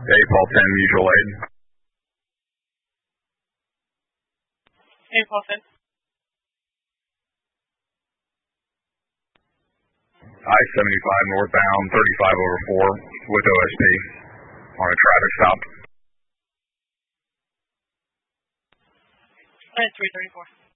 Paul 10, mutual aid. Paul 10. I-75 northbound, 35 over 4 with OSP on a traffic stop. I-334.